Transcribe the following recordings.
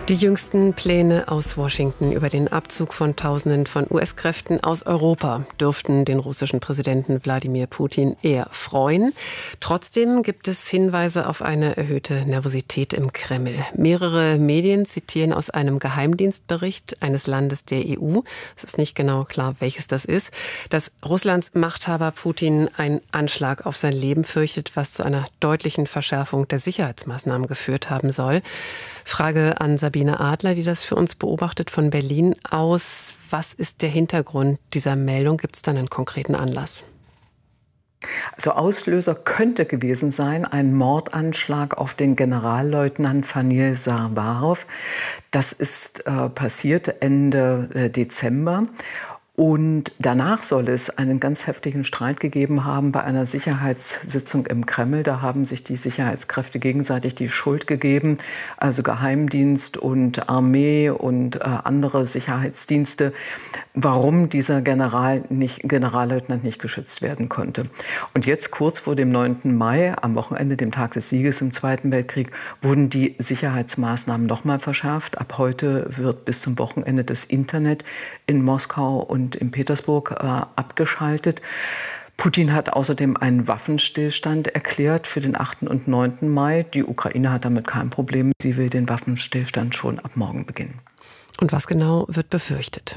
Die jüngsten Pläne aus Washington über den Abzug von Tausenden von US-Kräften aus Europa dürften den russischen Präsidenten Wladimir Putin eher freuen. Trotzdem gibt es Hinweise auf eine erhöhte Nervosität im Kreml. Mehrere Medien zitieren aus einem Geheimdienstbericht eines Landes der EU, es ist nicht genau klar, welches das ist, dass Russlands Machthaber Putin einen Anschlag auf sein Leben fürchtet, was zu einer deutlichen Verschärfung der Sicherheitsmaßnahmen geführt haben soll. Frage an Sabine Adler, die das für uns beobachtet von Berlin aus. Was ist der Hintergrund dieser Meldung? Gibt es dann einen konkreten Anlass? Also Auslöser könnte gewesen sein, ein Mordanschlag auf den Generalleutnant Fanil Sarwarov. Das ist passiert Ende Dezember. Und danach soll es einen ganz heftigen Streit gegeben haben bei einer Sicherheitssitzung im Kreml. Da haben sich die Sicherheitskräfte gegenseitig die Schuld gegeben, also Geheimdienst und Armee und andere Sicherheitsdienste, warum dieser Generalleutnant nicht geschützt werden konnte. Und jetzt kurz vor dem 9. Mai, am Wochenende, dem Tag des Sieges im Zweiten Weltkrieg, wurden die Sicherheitsmaßnahmen nochmal verschärft. Ab heute wird bis zum Wochenende das Internet in Moskau und in Petersburg abgeschaltet. Putin hat außerdem einen Waffenstillstand erklärt für den 8. und 9. Mai. Die Ukraine hat damit kein Problem. Sie will den Waffenstillstand schon ab morgen beginnen. Und was genau wird befürchtet?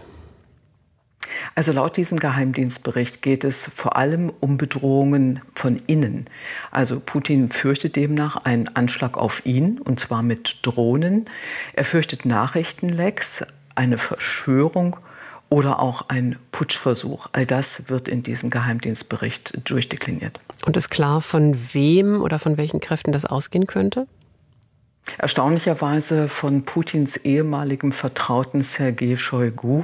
Also laut diesem Geheimdienstbericht geht es vor allem um Bedrohungen von innen. Also Putin fürchtet demnach einen Anschlag auf ihn, und zwar mit Drohnen. Er fürchtet Nachrichtenlecks, eine Verschwörung oder auch ein Putschversuch. All das wird in diesem Geheimdienstbericht durchdekliniert. Und ist klar, von wem oder von welchen Kräften das ausgehen könnte? Erstaunlicherweise von Putins ehemaligem Vertrauten Sergei Shoigu.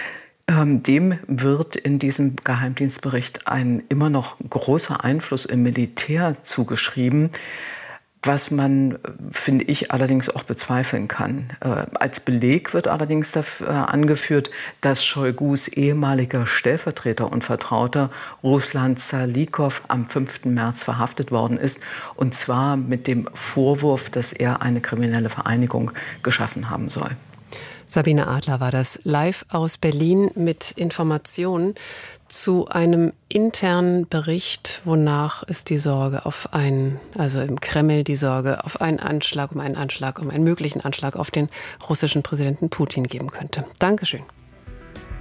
Dem wird in diesem Geheimdienstbericht ein immer noch großer Einfluss im Militär zugeschrieben, was man, finde ich, allerdings auch bezweifeln kann. Als Beleg wird allerdings dafür angeführt, dass Shoigus ehemaliger Stellvertreter und Vertrauter Ruslan Salykov am 5. März verhaftet worden ist, und zwar mit dem Vorwurf, dass er eine kriminelle Vereinigung geschaffen haben soll. Sabine Adler war das live aus Berlin mit Informationen zu einem internen Bericht, wonach es die Sorge auf also im Kreml die Sorge auf einen Anschlag, um einen möglichen Anschlag auf den russischen Präsidenten Putin geben könnte. Dankeschön.